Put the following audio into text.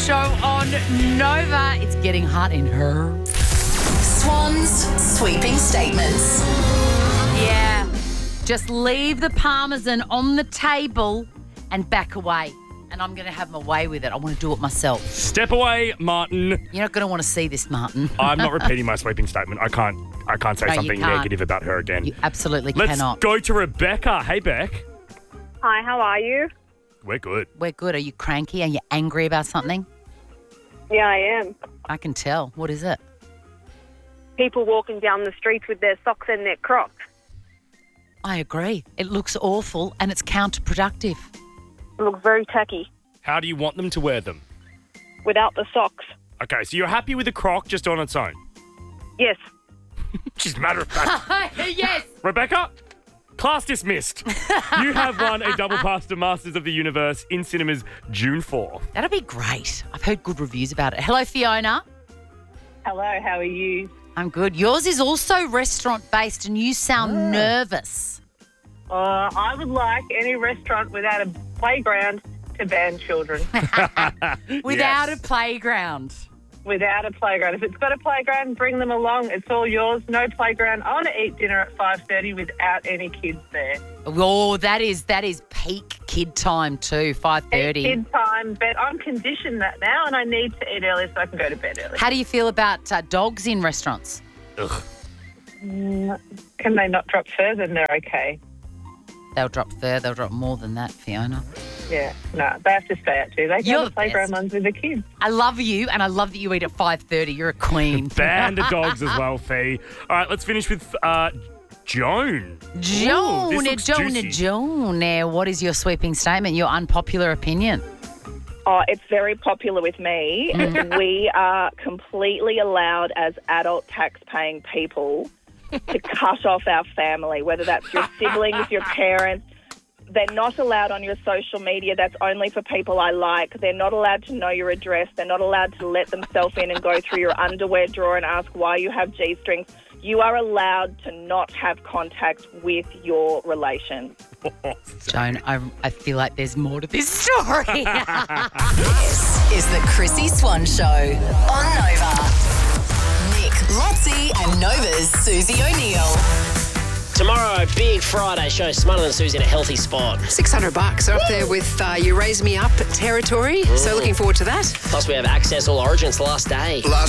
Show on Nova. It's getting hot in her. Swan's sweeping statements. Yeah. Just leave the Parmesan on the table and back away. And I'm going to have my way with it. I want to do it myself. Step away, Martin. You're not going to want to see this, Martin. I'm not repeating my sweeping statement. I can't say No, you something can't. negative about her again. You absolutely Let's cannot. go to Rebecca. Hey, Beck. Hi, how are you? We're good. We're good. Are you cranky? Are you angry about something? Yeah, I am. I can tell. What is it? People walking down the streets with their socks and their Crocs. I agree. It looks awful and it's counterproductive. It looks very tacky How do you want them to wear them? without the socks. Okay, so you're happy with the Croc just on its own? Yes. She's matter of fact. Yes. Rebecca, class dismissed. You have won a double pass to Masters of the Universe in cinemas June 4. That'll be great. I've heard good reviews about it. Hello, Fiona. Hello, how are you? I'm good. Yours is also restaurant-based and you sound nervous. I would like any restaurant without a playground to ban children. Without Yes. a playground. Without a playground. If it's got a playground, bring them along. It's all yours. No playground. I want to eat dinner at 5:30 without any kids there. Oh, that is peak kid time too, 5:30. Kid time, but I'm conditioned that now and I need to eat early so I can go to bed early. How do you feel about dogs in restaurants? Ugh. Can they not drop fur? Then they're okay. They'll drop fur. They'll drop more than that, Fiona. Yeah, no, they have to stay out too. They You're go the to playground best. ones with the kids. I love you, and I love that you eat at 5:30. You're a queen. Ban the dogs as well, Fee. All right, let's finish with Joan. Joan, Ooh, this looks juicy. Joan. Now, what is your sweeping statement, your unpopular opinion? Oh, it's very popular with me. We are completely allowed as adult tax-paying people to cut off our family, whether that's your siblings, your parents. They're not allowed on your social media. That's only for people I like. They're not allowed to know your address. They're not allowed to let themselves in and go through your underwear drawer and ask why you have G-strings. You are allowed to not have contact with your relations. Joan, I feel like there's more to this story. This is the Chrissy Swan Show on Nova. Nick, Lotzie and Nova's Susie O'Neill. Tomorrow, big Friday show, Smarter Than Susie in a healthy spot. $600 up there with You Raise Me Up territory. So looking forward to that. Plus, we have Access All Origins last day.